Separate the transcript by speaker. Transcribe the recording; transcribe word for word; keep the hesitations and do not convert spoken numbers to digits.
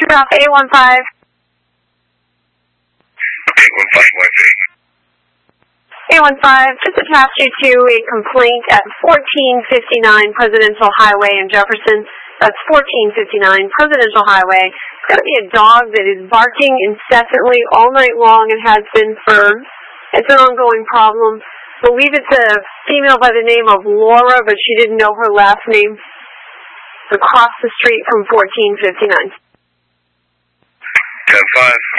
Speaker 1: Ralph, eight one five.
Speaker 2: eight one five, one eight.
Speaker 1: eight one five, just attached you to a complaint at fourteen fifty-nine Presidential Highway in Jefferson. That's fourteen fifty-nine Presidential Highway. It's going to be a dog that is barking incessantly all night long and has been for, it's an ongoing problem. I believe it's a female by the name of Laura, but she didn't know her last name. Across the street from fourteen fifty-nine.
Speaker 2: ten five.